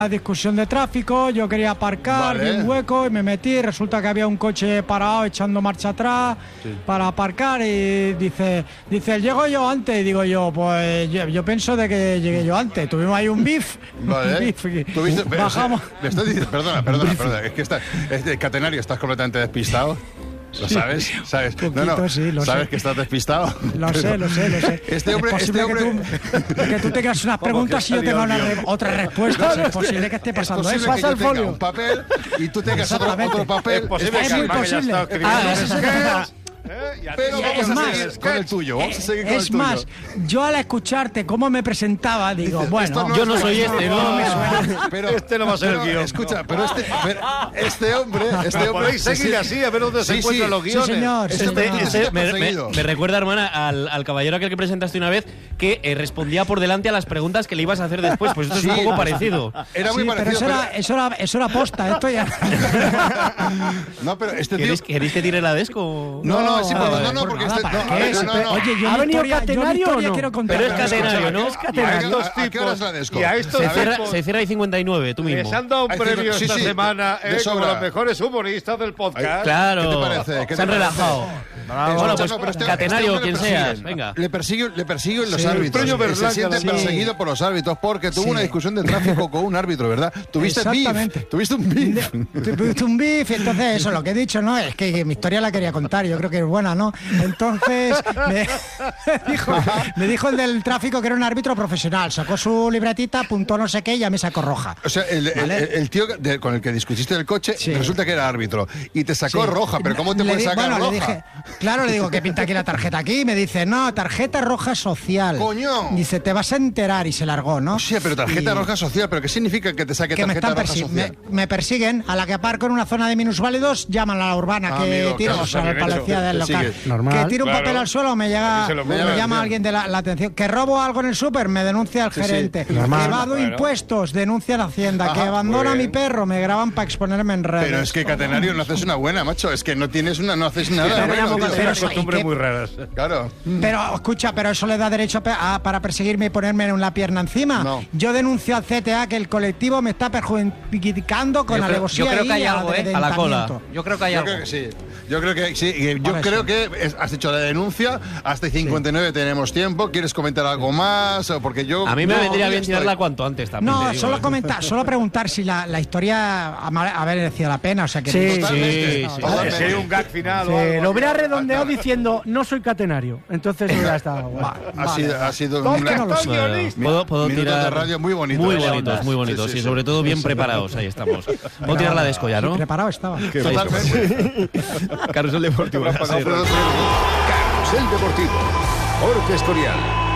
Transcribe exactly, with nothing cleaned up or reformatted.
discusión de tráfico, yo quería aparcar, Vale. vi un hueco y me metí, resulta que había un coche parado echando marcha atrás Sí. para aparcar y dice, dice, llego yo antes, y digo yo, pues yo, yo pienso de que llegué yo antes, tuvimos ahí un bif, Vale. un bif y ¿Tuviste- pero, bajamos. le estoy diciendo- perdona, perdona, perdona, es que está, es, Catenario, estás completamente despistado. ¿Lo sabes? ¿Sabes? Poquito, no, no, sí, lo ¿sabes sé. que estás despistado? Lo sé, lo sé, lo sé. Este hombre, es posible este hombre... que, tú, que tú tengas unas preguntas y yo tenga una re- otra respuesta. Es posible que esté pasando es eso. posible que Pasa yo el tenga folio. un papel y tú tengas otro, Exactamente. otro papel. Es posible Es que muy Alma, que ya posible. está escribiendo Ah, ese eso es sketch, verdad. ¿eh? Ya Pero te- vamos es a más, seguir con el tuyo, vamos a seguir con Es el tuyo. más, yo al escucharte cómo me presentaba, digo, Dice, bueno, esto Yo no soy este, no. me suena. Pero, Este no va a ser pero, el guión. Escucha, pero este, pero este hombre, este Pero hombre podéis seguir así, a ver dónde se Sí, encuentran sí. los Sí, guiones. señor. Este- sí, este- señor. este- Este me, me- perseguido. me recuerda, hermana, al, al caballero aquel que presentaste una vez que eh, respondía por delante a las preguntas que le ibas a hacer después. Pues esto es Sí. un poco parecido. Era muy Sí, pero parecido. eso era, eso era, eso era posta, esto ya. No, pero este tío... ¿Queréis, ¿Queréis que tire la desco? No, no, sí, No, porque- vale. no, no, Por porque nada, este... ¿para no, qué? a ver, Sí, no, pero- no. Oye, yo ¿Ha mi venido historia, yo mi Catenario historia o no? quiero contar. Pero es Catenario, ¿no? Y a estos ¿A qué hora es la tipos, desco? y a estos Se A ver, cierra, tipos se cierra ahí cincuenta y nueve, tú mismo. les han dado un Hay premio sí, esta sí, semana de eh, como sobra. los mejores humoristas del podcast. Claro. ¿Qué te parece? ¿Qué Se han te parece? relajado. Bravo. Bueno, Escucha, pues no, pero este- Catenario, este hombre quien le seas, persiguen. venga. Le persiguen, le persiguen los Sí, árbitros. premio Se Berlanga siente también. perseguido por los árbitros porque tuvo Sí. una discusión de tráfico con un árbitro, ¿verdad? Tuviste Exactamente. beef. Tuviste un beef. Tuviste un bif, entonces eso, lo que he dicho, ¿no? Es que mi historia la quería contar, yo creo que es buena, ¿no? Entonces me dijo, me dijo el del tráfico que era un árbitro profesional, sacó su libretita, apuntó no sé qué y ya me sacó roja. O sea, el, el- Vale. el- el tío de- con el que discutiste el coche Sí. resulta que era árbitro y te sacó Sí. roja, pero ¿cómo te Le puedes di- sacar bueno, roja? le dije, claro, le digo, ¿qué pinta aquí la tarjeta aquí? Y me dice, no, tarjeta roja social. ¡Coño! Dice, te vas a enterar y se largó, ¿no? O sea, pero tarjeta Y- roja social, ¿pero qué significa que te saque que me, tarjeta están roja persi- me, social? me persiguen, a la que aparco en una zona de minusválidos, llaman a la urbana Ah, que amigo, tiro, claro, o sea, está bien la hecho. policía del Te local. sigue. Normal. Que tiro un Claro. papel al suelo, me llega, Aquí se lo me mueven. llama alguien de la, la atención. Que robo algo en el súper, me denuncia el Sí, sí. gerente. Normal. Que evado Bueno. impuestos, denuncia la hacienda. Ajá, que abandona muy a mi bien. perro, me graban para exponerme en redes. Pero es que Catenario no haces una buena, macho. Es que no tienes una, no haces nada. Pero bueno, llamo tío. Son Pero unas eso, ¿y costumbres qué? muy raras. Claro. Pero, escucha, pero eso le da derecho a pe- a- para perseguirme y ponerme en la pierna encima. No. Yo denuncio al C T A que el colectivo me está perjudicando con Yo creo, alevosía yo creo que y hay algo, ¿eh? A la cola. amedrentamiento. Yo creo que hay Yo algo. creo que sí. Yo creo que sí. Y Yo Por creo eso. que es- has hecho la denuncia. Hasta cincuenta y nueve tenemos tiempo. ¿Quieres comentar algo más? O Porque yo. A mí me no, vendría ya bien estoy. tirarla cuanto antes también. te No, digo, solo ¿eh? comentar, solo preguntar si la, la historia ha ma- haber merecido la pena, o sea que Sí. Totalmente. Sí, sí. Totalmente. Si hay un gag final Sí, o algo. lo hubiera redondeado diciendo, no soy catenario. Entonces hubiera estado guay. Ha sido, ha sido No, una- que no lo sé. Bueno, puedo, puedo Minutos tirar de radio muy bonitos. muy Sí, bonitos, sí, muy bonitos sí, sí, y sí. sobre todo bien preparados. Ahí estamos. Puedo tirar la desco ya, ¿no? preparado estaba. Totalmente. Carrusel Deportivo. No, pero- Carrusel Deportivo. Jorge Escorial.